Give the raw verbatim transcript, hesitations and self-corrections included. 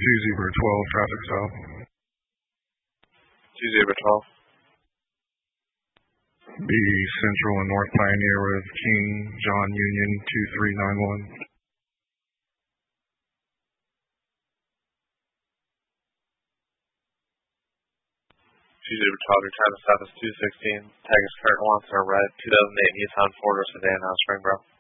two zebra twelve, traffic stop. two zebra twelve. Be Central and North Pioneer with King John Union two three nine one. two zebra twelve, your time is south is two sixteen. Tag is current wants are red. two thousand eight Nissan Ford or sedan, Springboro.